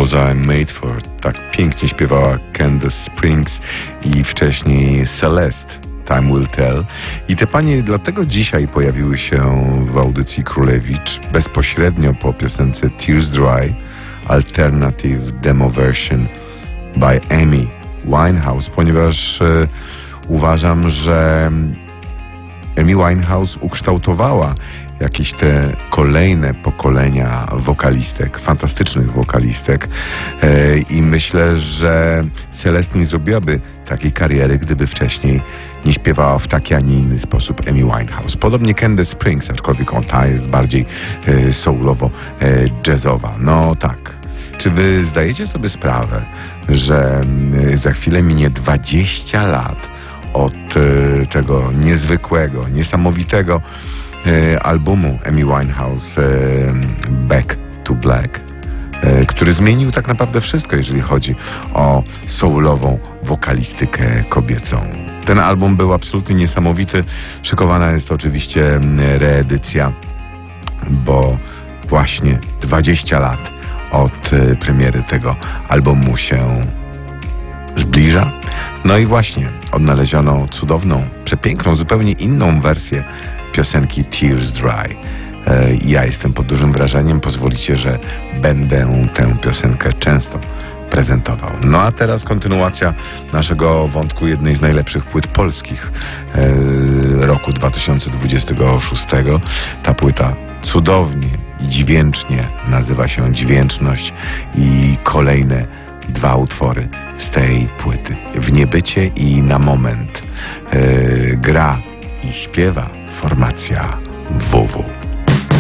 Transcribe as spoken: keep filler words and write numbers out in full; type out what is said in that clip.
Was I Made For. Tak pięknie śpiewała Candace Springs i wcześniej Celeste, Time Will Tell. I te panie dlatego dzisiaj pojawiły się w audycji Królewicz bezpośrednio po piosence Tears Dry, Alternative Demo Version by Amy Winehouse, ponieważ e, uważam, że Amy Winehouse ukształtowała jakieś te kolejne pokolenia wokalistek, fantastycznych wokalistek e, i myślę, że Celeste nie zrobiłaby takiej kariery, gdyby wcześniej nie śpiewała w taki, a nie inny sposób Amy Winehouse. Podobnie Candace Springs, aczkolwiek on ta jest bardziej e, soulowo e, jazzowa. No tak. Czy wy zdajecie sobie sprawę, że e, za chwilę minie dwadzieścia lat od e, tego niezwykłego, niesamowitego e, albumu Amy Winehouse e, Back to Black, e, który zmienił tak naprawdę wszystko, jeżeli chodzi o soulową wokalistykę kobiecą. Ten album był absolutnie niesamowity. Szykowana jest oczywiście reedycja, bo właśnie dwadzieścia lat od e, premiery tego albumu się zbliża. No i właśnie odnaleziono cudowną, przepiękną, zupełnie inną wersję piosenki Tears Dry. E, ja jestem pod dużym wrażeniem. Pozwolicie, że będę tę piosenkę często prezentował. No a teraz kontynuacja naszego wątku jednej z najlepszych płyt polskich e, roku dwa tysiące dwudziestego szóstego. Ta płyta cudownie i dźwięcznie nazywa się Dźwięczność i kolejne dwa utwory z tej płyty. W niebycie i na moment e, gra i śpiewa formacja W W.